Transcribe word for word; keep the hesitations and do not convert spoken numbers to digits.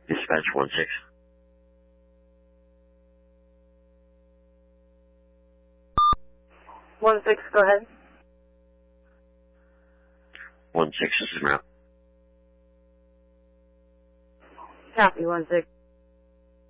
Dispatch one six. One six, go ahead. One six, this is Matt. Copy, one six.